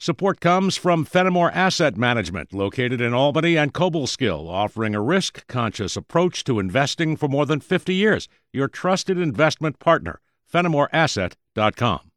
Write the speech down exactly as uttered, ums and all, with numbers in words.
Support comes from Fenimore Asset Management, located in Albany and Cobleskill, offering a risk-conscious approach to investing for more than fifty years. Your trusted investment partner, fenimore asset dot com.